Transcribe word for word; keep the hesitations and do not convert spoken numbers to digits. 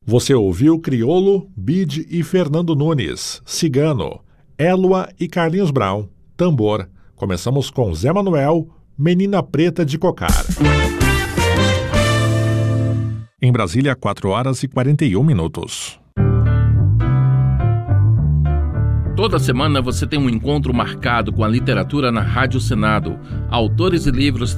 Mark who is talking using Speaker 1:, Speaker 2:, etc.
Speaker 1: Você ouviu Criolo, Bide e Fernando Nunes, Cigano, Élua e Carlinhos Brown, Tambor. Começamos com Zé Manuel, Menina Preta de Cocar. Em Brasília, quatro horas e quarenta e um minutos.
Speaker 2: Toda semana você tem um encontro marcado com a literatura na Rádio Senado. Autores e livros